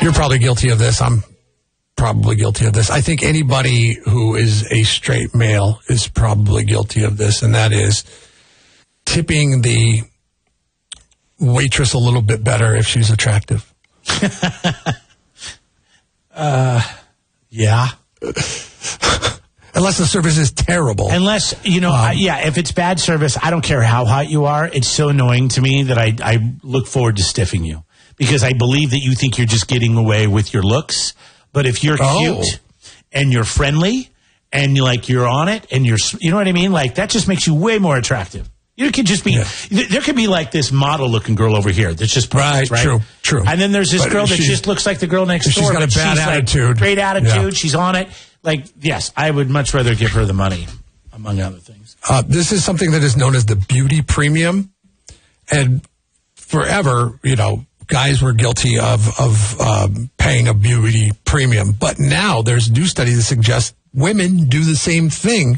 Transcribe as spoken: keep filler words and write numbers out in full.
You're probably guilty of this. I'm probably guilty of this. I think anybody who is a straight male is probably guilty of this, and that is tipping the waitress a little bit better if she's attractive. uh, yeah. Unless the service is terrible. Unless, you know, um, I, yeah, if it's bad service, I don't care how hot you are. It's so annoying to me that I, I look forward to stiffing you. Because I believe that you think you're just getting away with your looks. But if you're oh. cute and you're friendly and you're like you're on it and you're, you know what I mean? Like that just makes you way more attractive. You could just be, yeah. there could be like this model looking girl over here that's just perfect, right, right? True, true. And then there's this but girl that just looks like the girl next she's door. She's got a bad attitude. Like, great attitude. Yeah. She's on it. Like, yes, I would much rather give her the money, among other things. Uh, this is something that is known as the beauty premium. And forever, you know, guys were guilty of, of um, paying a beauty premium. But now there's new study that suggests women do the same thing